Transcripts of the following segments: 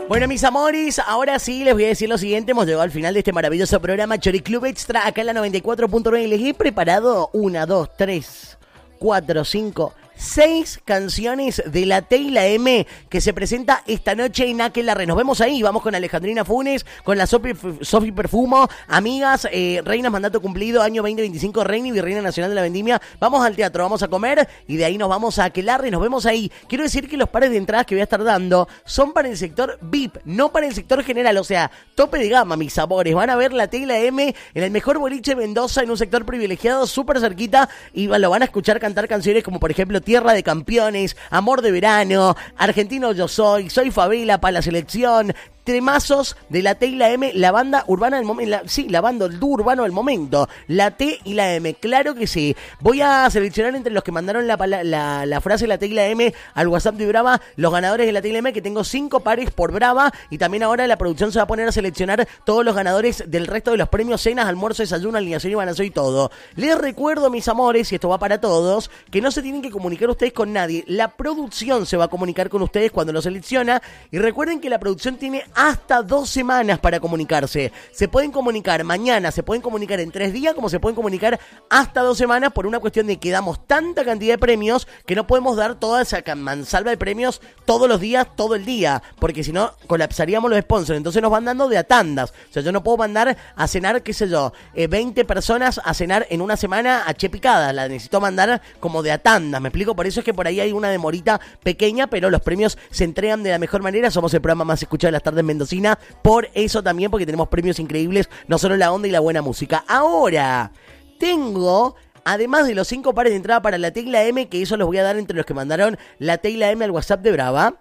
Bueno, mis amores, ahora sí les voy a decir lo siguiente. Hemos llegado al final de este maravilloso programa Chori Club Extra acá en la 94.9. Les he preparado 1, 2, 3, 4, 5, 6 canciones de la T y la M que se presenta esta noche en Aquelarre. Nos vemos ahí, vamos con Alejandrina Funes, con la Sofi Perfumo, amigas, reinas mandato cumplido, año 2025, reina y virreina nacional de la vendimia. Vamos al teatro, vamos a comer y de ahí nos vamos a Aquelarre, nos vemos ahí. Quiero decir que los pares de entradas que voy a estar dando son para el sector VIP, no para el sector general, o sea, tope de gama, mis amores. Van a ver la T y la M en el mejor boliche de Mendoza, en un sector privilegiado, súper cerquita, y lo van a escuchar cantar canciones como, por ejemplo, Tierra de Campeones, Amor de Verano, Argentino Yo Soy Favela para la selección, temazos de la T y la M, la banda urbana del momento, la banda, el dúo urbano del momento, la T y la M, claro que sí. Voy a seleccionar entre los que mandaron la frase la T y la M al WhatsApp de Brava, los ganadores de la T y la M, que tengo 5 pares por Brava, y también ahora la producción se va a poner a seleccionar todos los ganadores del resto de los premios, cenas, almuerzo, desayuno, alineación y banazo y todo. Les recuerdo, mis amores, y esto va para todos, que no se tienen que comunicar ustedes con nadie. La producción se va a comunicar con ustedes cuando lo selecciona, y recuerden que la producción tiene hasta 2 semanas para comunicarse. Se pueden comunicar mañana, se pueden comunicar en 3 días, como se pueden comunicar hasta 2 semanas, por una cuestión de que damos tanta cantidad de premios que no podemos dar toda esa mansalva de premios todos los días, todo el día, porque si no colapsaríamos los sponsors. Entonces nos van dando de a tandas. O sea, yo no puedo mandar a cenar, qué sé yo, 20 personas a cenar en una semana a che picada. La necesito mandar como de a tandas, ¿me explico? Por eso es que por ahí hay una demorita pequeña, pero los premios se entregan de la mejor manera. Somos el programa más escuchado de las tardes mendocina, por eso también, porque tenemos premios increíbles, no solo la onda y la buena música. Ahora, tengo, además de los 5 pares de entrada para la T y la M, que eso los voy a dar entre los que mandaron la T y la M al WhatsApp de Brava,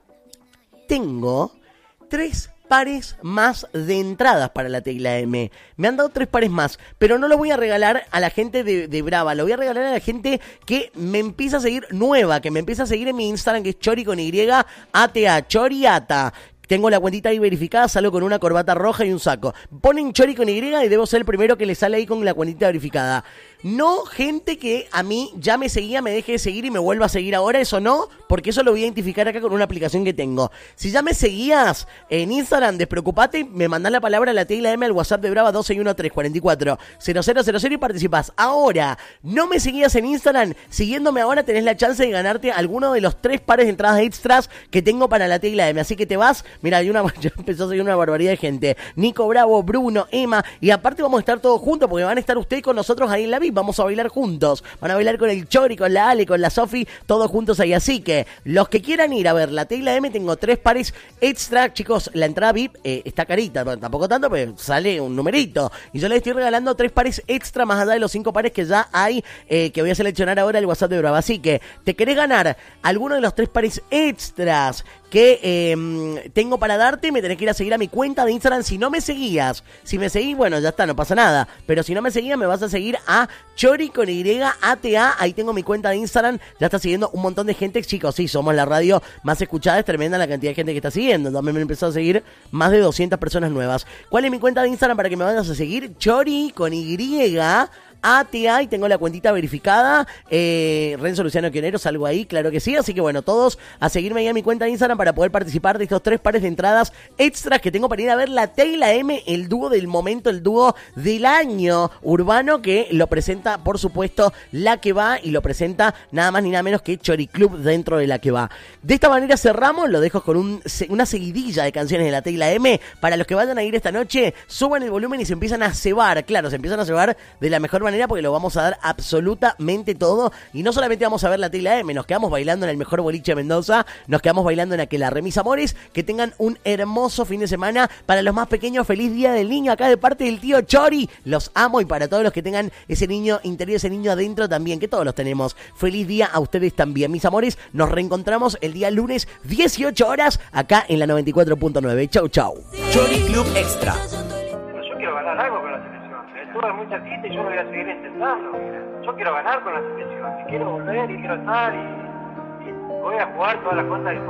tengo 3 pares más de entradas para la T y la M. Me han dado 3 pares más, pero no lo voy a regalar a la gente de Brava, lo voy a regalar a la gente que me empieza a seguir nueva, que me empieza a seguir en mi Instagram, que es Chori con Y, ATA, Choriata. Tengo la cuentita ahí verificada, salgo con una corbata roja y un saco. Ponen Chori con Y y debo ser el primero que le sale ahí con la cuentita verificada. No gente que a mí ya me seguía, me deje de seguir y me vuelva a seguir ahora, eso no, porque eso lo voy a identificar acá con una aplicación que tengo. Si ya me seguías en Instagram, despreocupate, me mandás la palabra la T y la M al WhatsApp de Brava 1213440000 y participás. Ahora, no me seguías en Instagram, siguiéndome ahora tenés la chance de ganarte alguno de los 3 pares de entradas extras que tengo para la T y la M. Así que te vas, mira, ya empezó a seguir una barbaridad de gente. Nico Bravo, Bruno, Emma, y aparte vamos a estar todos juntos porque van a estar ustedes con nosotros ahí en la VIP. Vamos a bailar juntos, van a bailar con el Chori, con la Ale, con la Sofi, todos juntos ahí. Así que los que quieran ir a ver la T y la M, tengo 3 pares extra, chicos. La entrada VIP está carita, bueno, tampoco tanto, pero sale un numerito, y yo les estoy regalando 3 pares extra más allá de los 5 pares que ya hay, que voy a seleccionar ahora el WhatsApp de Brava. Así que te querés ganar alguno de los 3 pares extras que tengo para darte, me tenés que ir a seguir a mi cuenta de Instagram. Si no me seguías, si me seguís, bueno, ya está, no pasa nada, pero si no me seguías, me vas a seguir a Chori con Y, ATA, ahí tengo mi cuenta de Instagram, ya está siguiendo un montón de gente, chicos, sí, somos la radio más escuchada, es tremenda la cantidad de gente que está siguiendo, también me empezó a seguir más de 200 personas nuevas. ¿Cuál es mi cuenta de Instagram para que me vayas a seguir? Chori con Y, ATA, y tengo la cuentita verificada, Renzo Luciano Quionero, salgo ahí, claro que sí. Así que bueno, todos a seguirme ahí a mi cuenta de Instagram para poder participar de estos 3 pares de entradas extras que tengo para ir a ver la T y la M, el dúo del momento, el dúo del año urbano, que lo presenta, por supuesto, La Que Va, y lo presenta nada más ni nada menos que Chori Club dentro de La Que Va. De esta manera cerramos, lo dejo con una seguidilla de canciones de la T y la M. Para los que vayan a ir esta noche, suban el volumen y se empiezan a cebar, claro, se empiezan a cebar de la mejor manera, porque lo vamos a dar absolutamente todo, y no solamente vamos a ver la T y la M, nos quedamos bailando en el mejor boliche de Mendoza, nos quedamos bailando en Aquelarre. Mis amores, que tengan un hermoso fin de semana. Para los más pequeños, feliz día del niño acá de parte del tío Chori, los amo. Y para todos los que tengan ese niño interior, ese niño adentro también, que todos los tenemos, feliz día a ustedes también. Mis amores, nos reencontramos el día lunes 18 horas acá en la 94.9. Chau, chau. Chori Club Extra. Yo quiero ganar algo con la selección. Tuve mucha gente y yo lo voy a seguir intentando. Yo quiero ganar con la selección. Y quiero volver y quiero estar y voy a jugar todas las cosas.